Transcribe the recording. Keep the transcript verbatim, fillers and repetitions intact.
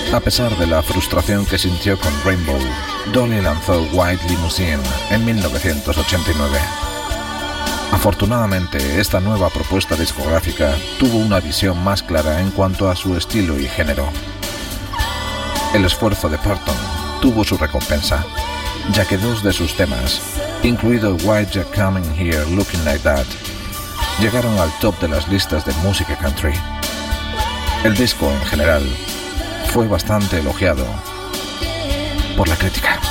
A pesar de la frustración que sintió con Rainbow, Dolly lanzó White Limousine en mil novecientos ochenta y nueve. Afortunadamente, esta nueva propuesta discográfica tuvo una visión más clara en cuanto a su estilo y género. El esfuerzo de Parton tuvo su recompensa, ya que dos de sus temas, incluido Why You Coming Here Looking Like That, llegaron al top de las listas de música country. El disco en general fue bastante elogiado por la crítica.